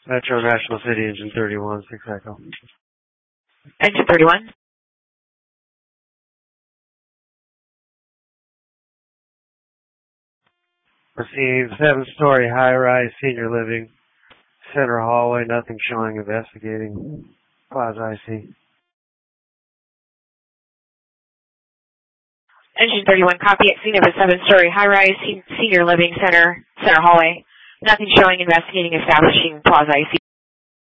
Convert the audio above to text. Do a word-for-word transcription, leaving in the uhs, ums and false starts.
Metro National City, Engine thirty-one, six Echo. Engine thirty-one. Received seven-story high-rise senior living, center hallway, nothing showing, investigating Plaza I C. Engine thirty-one, copy at scene of a seven-story high-rise senior living center, center hallway. Nothing showing, investigating, establishing Plaza I C.